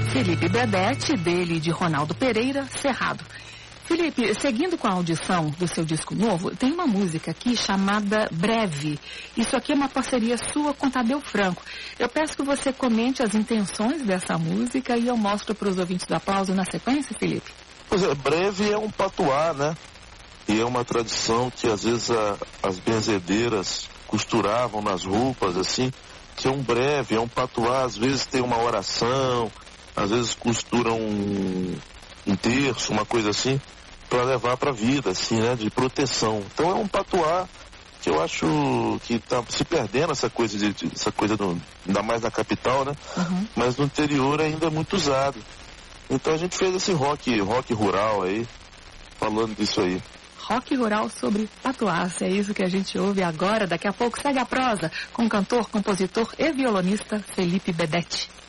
Felipe Bedete, dele e de Ronaldo Pereira, Cerrado. Felipe, seguindo com a audição do seu disco novo, tem uma música aqui chamada Breve. Isso aqui é uma parceria sua com Tadeu Franco. Eu peço que você comente as intenções dessa música e eu mostro para os ouvintes do Aplauso na sequência, Felipe. Pois é, breve é um patuá, né? E é uma tradição que às vezes as benzedeiras costuravam nas roupas, assim, que é um breve, é um patuá, às vezes tem uma oração, às vezes costuram um terço, uma coisa assim, para levar para a vida, assim, né, de proteção. Então é um patuá que eu acho que está se perdendo essa coisa ainda mais na capital, né? Uhum. Mas no interior ainda é muito usado. Então a gente fez esse rock rural aí, falando disso aí. Rock rural sobre patuás, é isso que a gente ouve agora. Daqui a pouco segue a prosa com o cantor, compositor e violonista Felipe Bedete.